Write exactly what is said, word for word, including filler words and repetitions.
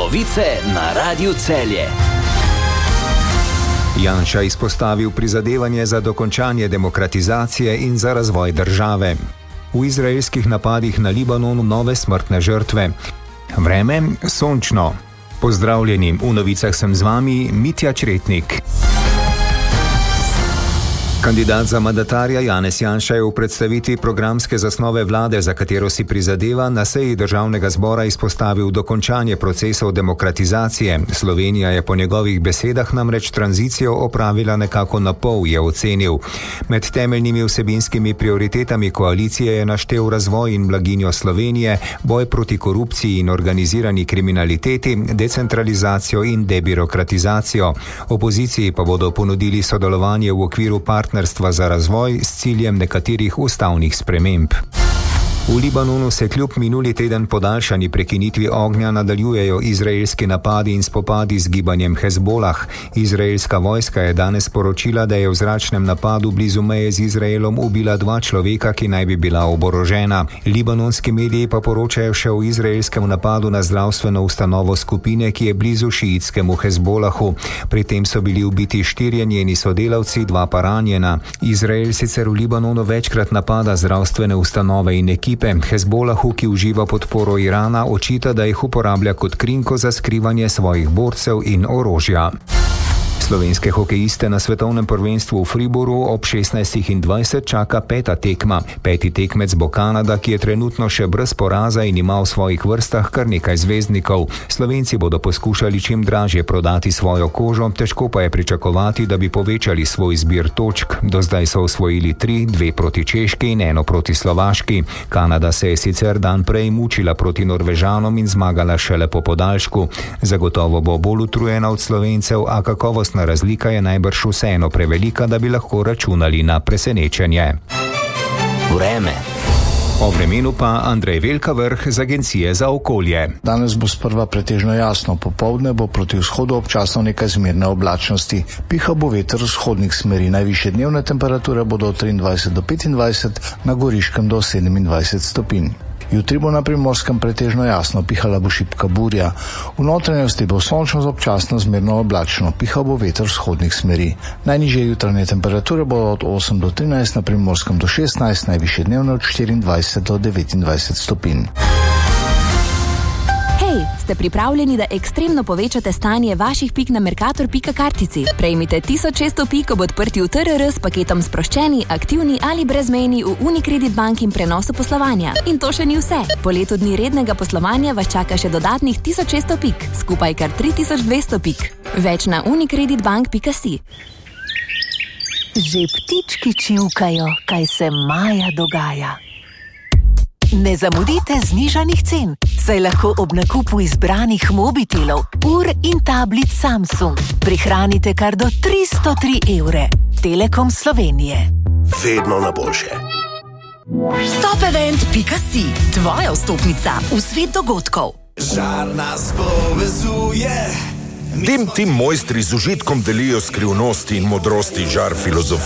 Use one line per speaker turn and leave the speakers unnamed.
Novice na Radiu Celje.
Janša izpostavil prizadevanje za dokončanje demokratizacije in za razvoj države. V izraelskih napadih na Libanonu nove smrtne žrtve. Vreme sončno. Pozdravljeni, v novicah sem z vami Mitja Čretnik. Kandidat za mandatarja Janez Janša je v predstavitvi programske zasnove vlade, za katero si prizadeva, na seji Državnega zbora izpostavil dokončanje procesov demokratizacije. Slovenija je po njegovih besedah namreč tranzicijo opravila nekako na pol, je ocenil. Med temeljnimi vsebinskimi prioritetami koalicije je naštel razvoj in blaginjo Slovenije, boj proti korupciji in organizirani kriminaliteti, decentralizacijo in debirokratizacijo. Opoziciji pa bodo ponudili sodelovanje v okviru partnerstva za razvoj s ciljem nekaterih ustavnih sprememb. V Libanonu se kljub minuli teden podaljšani prekinitvi ognja nadaljujejo izraelski napadi in spopadi z gibanjem Hezbolah. Izraelska vojska je danes poročila, da je v zračnem napadu blizu meje z Izraelom ubila dva človeka, ki naj bi bila oborožena. Libanonski mediji pa poročajo še o izraelskem napadu na zdravstveno ustanovo skupine, ki je blizu šiitskemu Hezbolahu. Pri tem so bili ubiti štirje njeni sodelavci, dva pa ranjena. Izrael sicer v Libanonu večkrat napada zdravstvene ustanove in ekipe. Hezbolahu, ki uživa podporo Irana, očita, da jih uporablja kot krinko za skrivanje svojih borcev in orožja. Slovenske hokejiste na svetovnem prvenstvu v Fribourgu ob šestnajstih in dvajset čaka peta tekma. Peti tekmec bo Kanada, ki je trenutno še brez poraza in ima v svojih vrstah kar nekaj zvezdnikov. Slovenci bodo poskušali čim dražje prodati svojo kožo, težko pa je pričakovati, da bi povečali svoj zbir točk. Do zdaj so osvojili tri, dve proti Češki in eno proti Slovaški. Kanada se je sicer dan prej mučila proti Norvežanom in zmagala šele po podaljšku. Zagotovo bo bolj utrujena od Slovencev, a kakovost razlika je najbrž vseeno prevelika, da bi lahko računali na presenečenje.
Vreme.
O vremenu pa Andrej Velkavrh z Agencije za okolje.
Danes bo sprva pretežno jasno, popoldne bo proti vzhodu občasno nekaj zmerne oblačnosti. Pihal bo veter vzhodnih smeri, najvišje dnevne temperature bodo od triindvajset do petindvajset, na Goriškem do sedemindvajset stopinj. Jutri bo na Primorskem pretežno jasno, pihala bo šibka burja. V notranjosti bo sončno z občasno zmerno oblačno, pihal bo veter vzhodnih smeri. Najnižje jutranje temperature bodo od osem do trinajst, na Primorskem do šestnajst, najvišje dnevne od štiriindvajset do devetindvajset stopinj.
Ste pripravljeni, da ekstremno povečate stanje vaših pik na Mercator pika kartici? Prejmite tisoč šeststo pik ob odprtju T R R s paketom sproščeni, aktivni ali brezmejni v Unicredit Bank in prenosu poslovanja. In to še ni vse. Po letu dni rednega poslovanja vas čaka še dodatnih tisoč šeststo pik, skupaj kar tri tisoč dvesto pik. Več na unicredit bank pika si.
Že ptički čivkajo, kaj se maja dogaja. Ne zamudite znižanih cen, saj lahko ob nakupu izbranih mobitelov, ur in tablic Samsung prihranite kar do tristo tri evre. Telekom Slovenije.
Vedno na boljše.
Top event pika si, tvoja vstopnica v svet dogodkov.
Žar nas povezuje.
Tem tim mojstri z užitkom delijo skrivnosti in modrosti žar filozofije.